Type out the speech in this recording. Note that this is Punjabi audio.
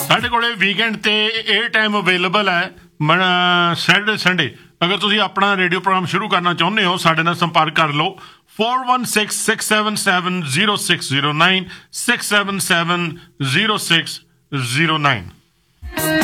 ਸਾਡੇ ਕੋਲੇ ਵੀਕਐਂਡ ਤੇ ਇਹ ਟਾਈਮ ਅਵੇਲੇਬਲ ਹੈ ਸੈਟਰਡੇ ਸੰਡੇ। ਅਗਰ ਤੁਸੀਂ ਆਪਣਾ ਰੇਡੀਓ ਪ੍ਰੋਗਰਾਮ ਸ਼ੁਰੂ ਕਰਨਾ ਚਾਹੁੰਦੇ ਹੋ ਸਾਡੇ ਨਾਲ ਸੰਪਰਕ ਕਰ ਲਓ 4166770609 6770609।